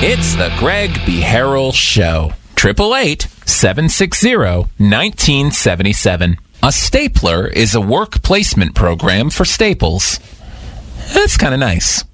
It's the Greg B. Harrell Show. 888-760-1977. A stapler is a work placement program for Staples. That's kind of nice.